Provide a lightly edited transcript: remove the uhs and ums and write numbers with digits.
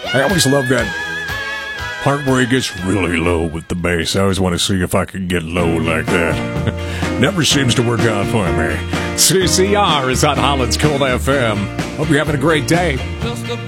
I always love that part where he gets really low with the bass. I always want to see if I can get low like that. Never seems to work out for me. CCR is on Holland's Cold FM. Hope you're having a great day.